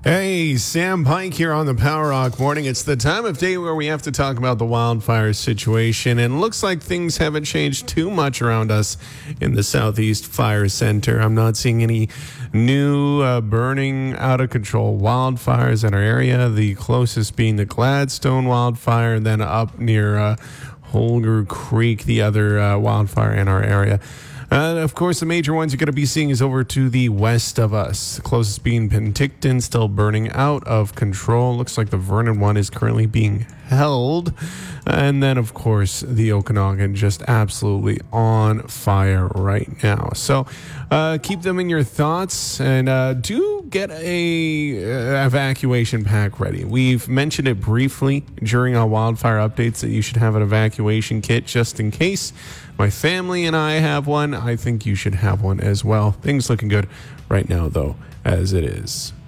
Hey, Sam Pike here on the Power Rock Morning. It's the time of day where we have to talk about the wildfire situation, and it looks like things haven't changed too much around us in the Southeast Fire Center. I'm not seeing any new burning out of control wildfires in our area, the closest being the Gladstone wildfire, and then up near Holger Creek, the other wildfire in our area. Of course, the major ones you're going to be seeing is over to the west of us. The closest being Penticton, still burning out of control. Looks like the Vernon one is currently being held. And then, of course, the Okanagan just absolutely on fire right now. So keep them in your thoughts, and do get a evacuation pack ready. We've mentioned it briefly during our wildfire updates that you should have an evacuation kit just in case. My family and I have one. I think you should have one as well. Things looking good right now, though, as it is.